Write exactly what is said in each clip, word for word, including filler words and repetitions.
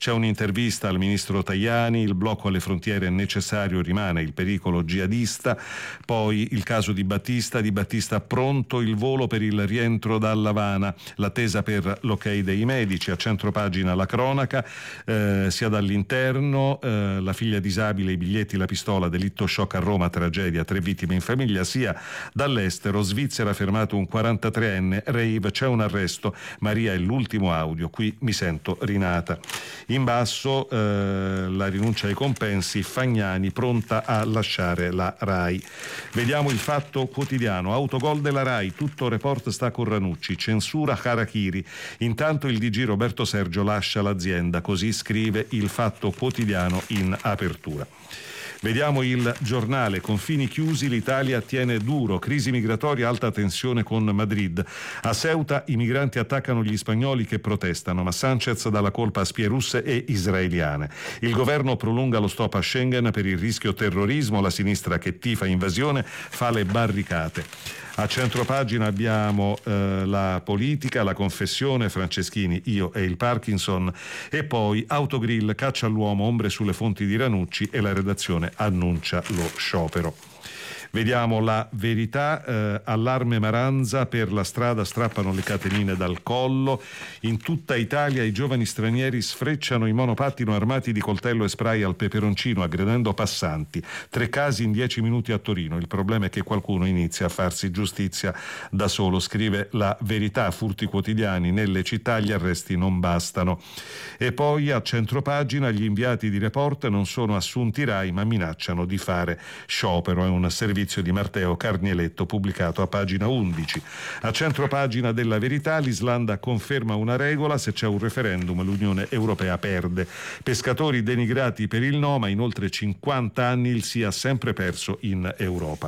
C'è un'intervista al ministro Tajani, il blocco alle frontiere è necessario, rimane il pericolo jihadista. Poi il caso di Battista, di Battista pronto il volo per il rientro dall'Havana, l'attesa per l'ok dei medici. A centropagina la cronaca, eh, sia dall'interno, eh, la figlia disabile, i biglietti, la pistola, delitto shock a Roma, tragedia, tre vittime in famiglia, sia dall'estero, Svizzera ha fermato un quarantatreenne, rave, c'è un arresto, Maria è l'ultimo audio, qui mi sento rinata. In basso eh, la rinuncia ai compensi, Fagnani pronta a lasciare la RAI. Vediamo il Fatto Quotidiano, autogol della RAI, tutto report sta con Ranucci, censura Harakiri, intanto il D G Roberto Sergio lascia l'azienda, così scrive il Fatto Quotidiano in apertura. Vediamo il Giornale, confini chiusi, l'Italia tiene duro, crisi migratoria, alta tensione con Madrid. A Ceuta i migranti attaccano gli spagnoli che protestano, ma Sanchez dà la colpa a spie russe e israeliane. Il governo prolunga lo stop a Schengen per il rischio terrorismo, la sinistra che tifa invasione fa le barricate. A centropagina abbiamo eh, la politica, la confessione, Franceschini, io e il Parkinson, e poi Autogrill, caccia all'uomo, ombre sulle fonti di Ranucci, e la redazione annuncia lo sciopero. Vediamo La Verità, eh, allarme Maranza, per la strada strappano le catenine dal collo. In tutta Italia i giovani stranieri sfrecciano i monopattino armati di coltello e spray al peperoncino, aggredendo passanti. Tre casi in dieci minuti a Torino. Il problema è che qualcuno inizia a farsi giustizia da solo, scrive La Verità. Furti quotidiani, nelle città gli arresti non bastano. E poi a centropagina gli inviati di Report non sono assunti RAI ma minacciano di fare sciopero. È un servizio di Matteo Carnieletto pubblicato a pagina undici. A centropagina della Verità, l'Islanda conferma una regola: se c'è un referendum l'Unione Europea perde. Pescatori denigrati per il no, ma in oltre cinquanta anni il sì ha sempre perso in Europa.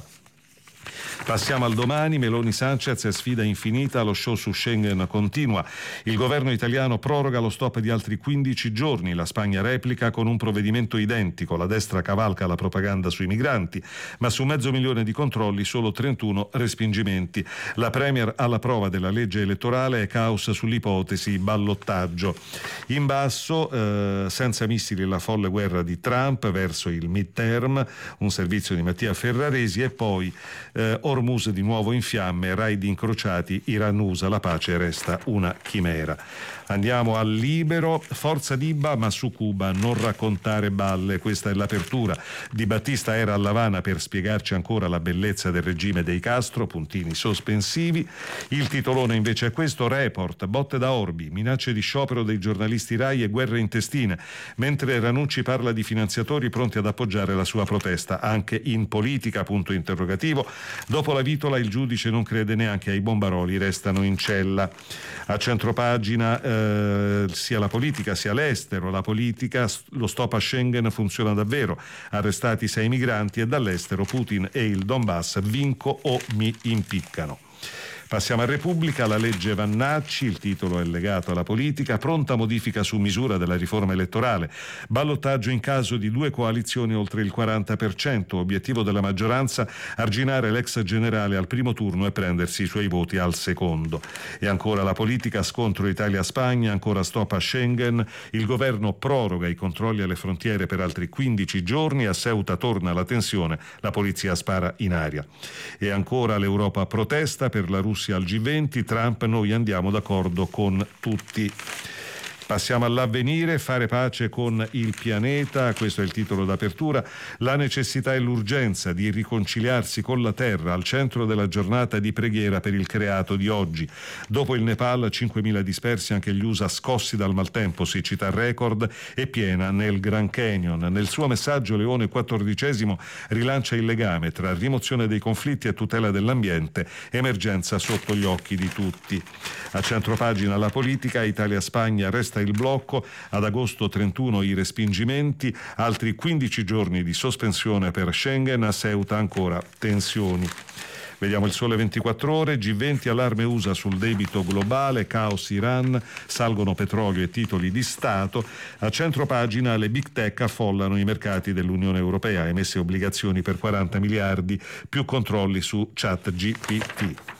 Passiamo al Domani, Meloni Sanchez è sfida infinita, lo show su Schengen continua. Il governo italiano proroga lo stop di altri quindici giorni, la Spagna replica con un provvedimento identico, la destra cavalca la propaganda sui migranti, ma su mezzo milione di controlli solo trentuno respingimenti. La Premier alla prova della legge elettorale e caos sull'ipotesi ballottaggio. In basso, eh, senza missili la folle guerra di Trump verso il midterm, un servizio di Mattia Ferraresi, e poi eh, Hormuz di nuovo in fiamme, raid incrociati, Iran-U S A, la pace resta una chimera. Andiamo al Libero, forza Diba ma su Cuba non raccontare balle, questa è l'apertura. Di Battista era a L'Avana per spiegarci ancora la bellezza del regime dei Castro, puntini sospensivi. Il titolone invece è questo, Report, botte da Orbi, minacce di sciopero dei giornalisti RAI e guerre intestine, mentre Ranucci parla di finanziatori pronti ad appoggiare la sua protesta, anche in politica, punto interrogativo. Dopo la vitola il giudice non crede neanche ai bombaroli, restano in cella. A centropagina eh, sia la politica sia l'estero, la politica, lo stop a Schengen funziona davvero, arrestati sei migranti e dall'estero Putin e il Donbass, vinco o mi impiccano. Passiamo a Repubblica, la legge Vannacci, il titolo è legato alla politica, pronta modifica su misura della riforma elettorale, ballottaggio in caso di due coalizioni oltre il quaranta per cento, obiettivo della maggioranza arginare l'ex generale al primo turno e prendersi i suoi voti al secondo. E ancora la politica, scontro Italia-Spagna, ancora stop a Schengen, il governo proroga i controlli alle frontiere per altri quindici giorni, a Ceuta torna la tensione, la polizia spara in aria. E ancora l'Europa protesta per la Russia al G venti, Trump, noi andiamo d'accordo con tutti. Passiamo all'Avvenire, fare pace con il pianeta, questo è il titolo d'apertura, la necessità e l'urgenza di riconciliarsi con la terra al centro della giornata di preghiera per il creato di oggi. Dopo il Nepal, cinquemila dispersi, anche gli U S A scossi dal maltempo, siccità record e piena nel Grand Canyon. Nel suo messaggio Leone quattordicesimo rilancia il legame tra rimozione dei conflitti e tutela dell'ambiente, emergenza sotto gli occhi di tutti. A centropagina la politica, Italia-Spagna resta il blocco, ad agosto trentuno i respingimenti, altri quindici giorni di sospensione per Schengen, a Ceuta ancora tensioni. Vediamo il Sole ventiquattro Ore, G venti, allarme U S A sul debito globale, caos Iran, salgono petrolio e titoli di Stato. A centropagina le big tech affollano i mercati dell'Unione Europea, emesse obbligazioni per quaranta miliardi, più controlli su Chat G P T.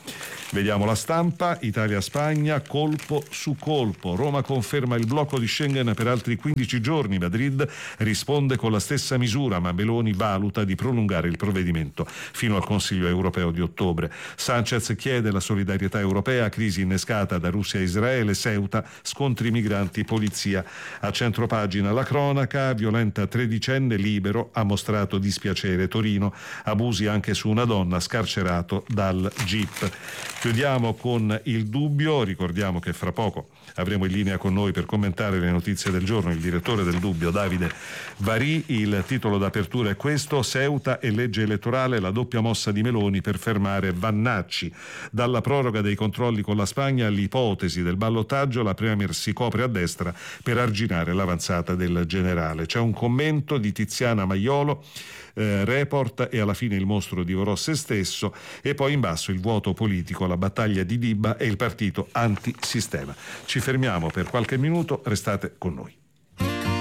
Vediamo la stampa. Italia-Spagna, colpo su colpo. Roma conferma il blocco di Schengen per altri quindici giorni. Madrid risponde con la stessa misura, ma Meloni valuta di prolungare il provvedimento fino al Consiglio europeo di ottobre. Sanchez chiede la solidarietà europea, crisi innescata da Russia e Israele, Ceuta, scontri migranti, polizia. A centropagina la cronaca, violenta tredicenne libero, ha mostrato dispiacere. Torino, abusi anche su una donna, scarcerato dal G I P. Chiudiamo con il Dubbio, ricordiamo che fra poco avremo in linea con noi per commentare le notizie del giorno il direttore del Dubbio, Davide Varì. Il titolo d'apertura è questo: Ceuta e legge elettorale, la doppia mossa di Meloni per fermare Vannacci. Dalla proroga dei controlli con la Spagna all'ipotesi del ballottaggio, la Premier si copre a destra per arginare l'avanzata del generale. C'è un commento di Tiziana Maiolo, eh, Report, e alla fine il mostro divorò se stesso, e poi in basso il vuoto politico, la battaglia di Dibba e il partito antisistema. Ci fermiamo per qualche minuto, restate con noi.